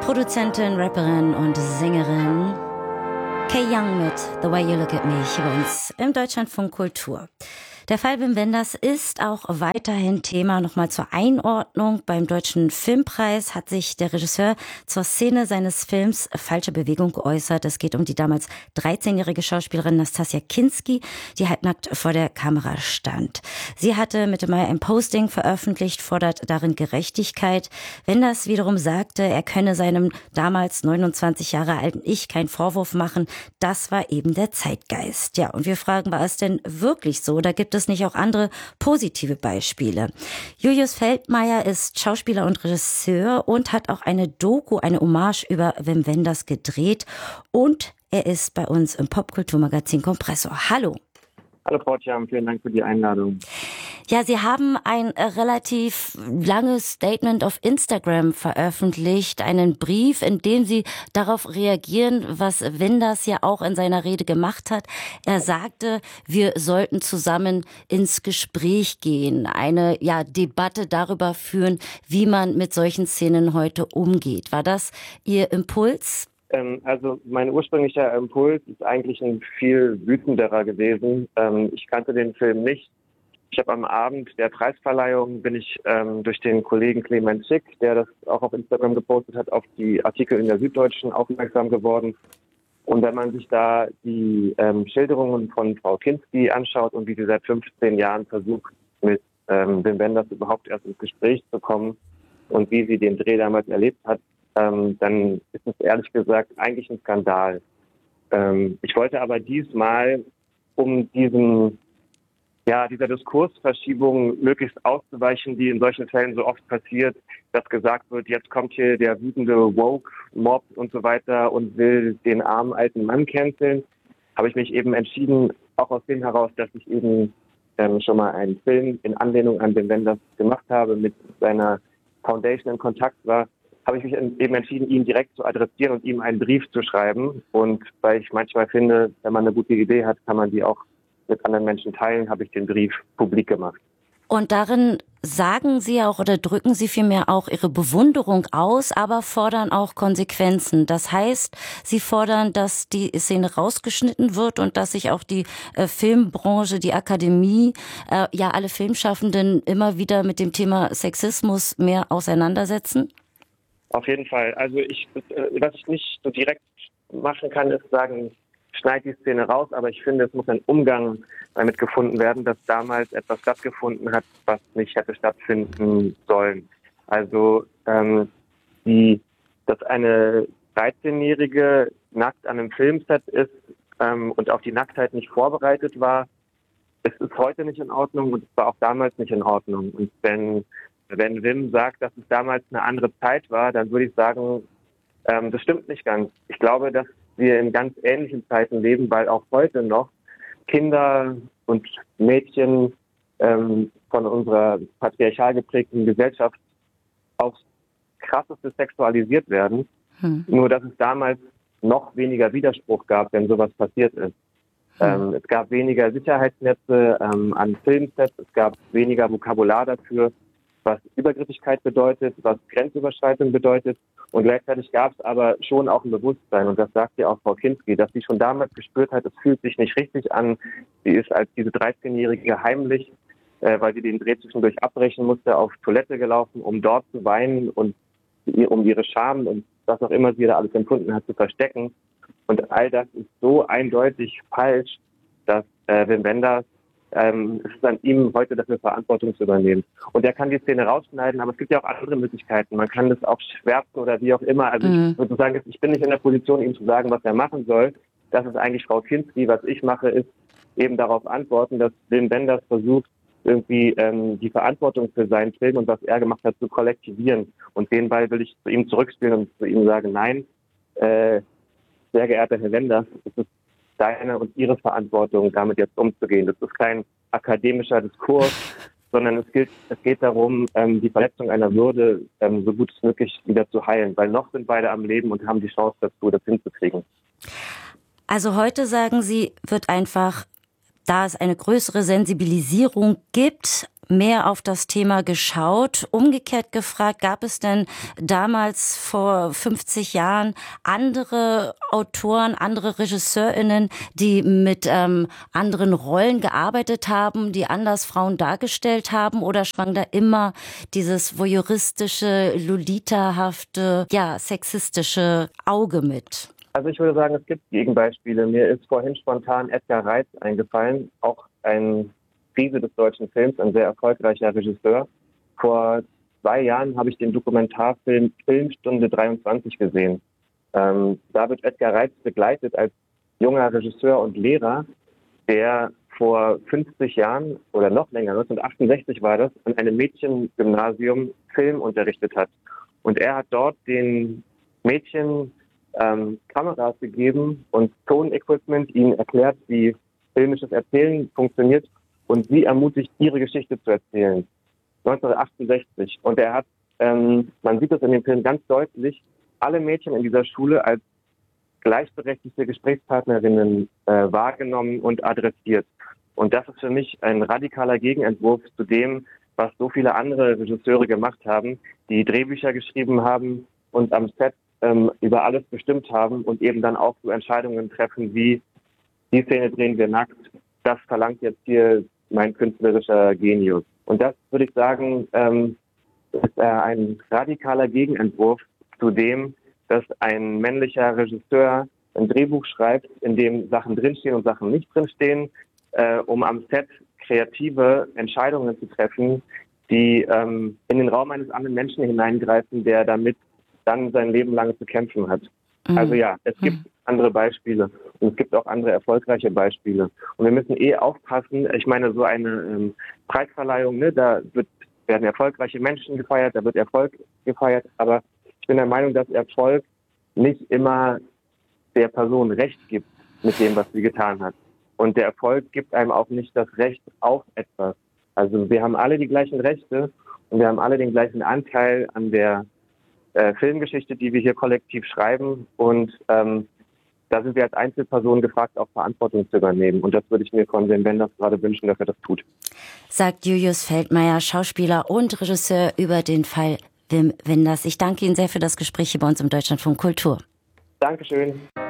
Produzentin, Rapperin und Sängerin Kay Young mit The Way You Look at Me hier bei uns im Deutschlandfunk Kultur. Der Fall Wim Wenders ist auch weiterhin Thema. Nochmal zur Einordnung. Beim Deutschen Filmpreis hat sich der Regisseur zur Szene seines Films Falsche Bewegung geäußert. Es geht um die damals 13-jährige Schauspielerin Nastassja Kinski, die halbnackt vor der Kamera stand. Sie hatte Mitte Mai ein Posting veröffentlicht, fordert darin Gerechtigkeit. Wenders wiederum sagte, er könne seinem damals 29 Jahre alten Ich keinen Vorwurf machen. Das war eben der Zeitgeist. Ja, und wir fragen, war es denn wirklich so? Da gibt es nicht auch andere positive Beispiele? Julius Feldmeier ist Schauspieler und Regisseur und hat auch eine Doku, eine Hommage über Wim Wenders gedreht. Und er ist bei uns im Popkulturmagazin Kompressor. Hallo. Hallo Frau Thiam, vielen Dank für die Einladung. Ja, Sie haben ein relativ langes Statement auf Instagram veröffentlicht, einen Brief, in dem Sie darauf reagieren, was Wenders ja auch in seiner Rede gemacht hat. Er sagte, wir sollten zusammen ins Gespräch gehen, eine Debatte darüber führen, wie man mit solchen Szenen heute umgeht. War das Ihr Impuls? Also mein ursprünglicher Impuls ist eigentlich ein viel wütenderer gewesen. Ich kannte den Film nicht. Ich habe am Abend der Preisverleihung bin ich durch den Kollegen Clemens Schick, der das auch auf Instagram gepostet hat, auf die Artikel in der Süddeutschen aufmerksam geworden. Und wenn man sich da die Schilderungen von Frau Kinski anschaut und wie sie seit 15 Jahren versucht, mit Wim Wenders überhaupt erst ins Gespräch zu kommen und wie sie den Dreh damals erlebt hat, dann ist es ehrlich gesagt eigentlich ein Skandal. Ich wollte aber diesmal, um dieser Diskursverschiebung möglichst auszuweichen, die in solchen Fällen so oft passiert, dass gesagt wird, jetzt kommt hier der wütende Woke-Mob und so weiter und will den armen alten Mann canceln, habe ich mich eben entschieden, auch aus dem heraus, dass ich eben schon mal einen Film in Anlehnung an Wim Wenders gemacht habe, mit seiner Foundation in Kontakt war, habe ich mich eben entschieden, ihn direkt zu adressieren und ihm einen Brief zu schreiben. Und weil ich manchmal finde, wenn man eine gute Idee hat, kann man die auch mit anderen Menschen teilen, habe ich den Brief publik gemacht. Und darin sagen Sie auch oder drücken Sie vielmehr auch Ihre Bewunderung aus, aber fordern auch Konsequenzen. Das heißt, Sie fordern, dass die Szene rausgeschnitten wird und dass sich auch die Filmbranche, die Akademie, alle Filmschaffenden immer wieder mit dem Thema Sexismus mehr auseinandersetzen? Auf jeden Fall. Also was ich nicht so direkt machen kann, ist sagen, schneid die Szene raus, aber ich finde, es muss ein Umgang damit gefunden werden, dass damals etwas stattgefunden hat, was nicht hätte stattfinden sollen. Also, dass eine 13-Jährige nackt an einem Filmset ist und auf die Nacktheit nicht vorbereitet war, es ist heute nicht in Ordnung und es war auch damals nicht in Ordnung. Und wenn Wim sagt, dass es damals eine andere Zeit war, dann würde ich sagen, das stimmt nicht ganz. Ich glaube, dass wir in ganz ähnlichen Zeiten leben, weil auch heute noch Kinder und Mädchen von unserer patriarchal geprägten Gesellschaft aufs Krasseste sexualisiert werden. Nur, dass es damals noch weniger Widerspruch gab, wenn sowas passiert ist. Es gab weniger Sicherheitsnetze an Filmsets, es gab weniger Vokabular dafür, was Übergriffigkeit bedeutet, was Grenzüberschreitung bedeutet. Und gleichzeitig gab es aber schon auch ein Bewusstsein, und das sagt ja auch Frau Kinski, dass sie schon damals gespürt hat, es fühlt sich nicht richtig an. Sie ist als diese 13-Jährige heimlich, weil sie den Dreh zwischendurch abbrechen musste, auf Toilette gelaufen, um dort zu weinen und um ihre Scham und was auch immer sie da alles empfunden hat, zu verstecken. Und all das ist so eindeutig falsch, dass Wim Wenders es ist an ihm, heute dafür Verantwortung zu übernehmen. Und er kann die Szene rausschneiden, aber es gibt ja auch andere Möglichkeiten. Man kann das auch schwärzen oder wie auch immer. Also ich würde sagen, ich bin nicht in der Position, ihm zu sagen, was er machen soll. Das ist eigentlich Frau Kinski. Was ich mache, ist eben darauf antworten, dass Wim Wenders versucht, irgendwie die Verantwortung für seinen Film und was er gemacht hat, zu kollektivieren. Und den Ball will ich zu ihm zurückspielen und zu ihm sagen, nein, sehr geehrter Herr Wenders, es ist deine und ihre Verantwortung, damit jetzt umzugehen. Das ist kein akademischer Diskurs, sondern es geht darum, die Verletzung einer Würde so gut es möglich wieder zu heilen, weil noch sind beide am Leben und haben die Chance dazu, das hinzukriegen. Also heute, sagen Sie, wird einfach, da es eine größere Sensibilisierung gibt, mehr auf das Thema geschaut. Umgekehrt gefragt, gab es denn damals vor 50 Jahren andere Autoren, andere RegisseurInnen, die mit anderen Rollen gearbeitet haben, die anders Frauen dargestellt haben, oder schwang da immer dieses voyeuristische, Lolita-hafte, sexistische Auge mit? Also ich würde sagen, es gibt Gegenbeispiele. Mir ist vorhin spontan Edgar Reitz eingefallen, auch ein Riese des deutschen Films, ein sehr erfolgreicher Regisseur. Vor 2 Jahren habe ich den Dokumentarfilm Filmstunde 23 gesehen. Da wird Edgar Reitz begleitet als junger Regisseur und Lehrer, der vor 50 Jahren oder noch länger, 1968 war das, an einem Mädchengymnasium Film unterrichtet hat. Und er hat dort den Mädchen Kameras gegeben und Tonequipment, ihnen erklärt, wie filmisches Erzählen funktioniert und sie ermutigt, ihre Geschichte zu erzählen. 1968. Und er hat, man sieht das in dem Film ganz deutlich, alle Mädchen in dieser Schule als gleichberechtigte Gesprächspartnerinnen wahrgenommen und adressiert. Und das ist für mich ein radikaler Gegenentwurf zu dem, was so viele andere Regisseure gemacht haben, die Drehbücher geschrieben haben und am Set über alles bestimmt haben und eben dann auch so Entscheidungen treffen, wie die Szene drehen wir nackt, das verlangt jetzt hier mein künstlerischer Genius. Und das, würde ich sagen, ist ein radikaler Gegenentwurf zu dem, dass ein männlicher Regisseur ein Drehbuch schreibt, in dem Sachen drinstehen und Sachen nicht drinstehen, um am Set kreative Entscheidungen zu treffen, die in den Raum eines anderen Menschen hineingreifen, der damit dann sein Leben lang zu kämpfen hat. Also ja, es gibt andere Beispiele und es gibt auch andere erfolgreiche Beispiele. Und wir müssen aufpassen, ich meine, so eine Preisverleihung, ne, werden erfolgreiche Menschen gefeiert, da wird Erfolg gefeiert, aber ich bin der Meinung, dass Erfolg nicht immer der Person Recht gibt mit dem, was sie getan hat. Und der Erfolg gibt einem auch nicht das Recht auf etwas. Also wir haben alle die gleichen Rechte und wir haben alle den gleichen Anteil an der Filmgeschichte, die wir hier kollektiv schreiben. Und da sind wir als Einzelpersonen gefragt, auch Verantwortung zu übernehmen. Und das würde ich mir von Wim Wenders gerade wünschen, dass er das tut. Sagt Julius Feldmeier, Schauspieler und Regisseur, über den Fall Wim Wenders. Ich danke Ihnen sehr für das Gespräch hier bei uns im Deutschlandfunk Kultur. Dankeschön.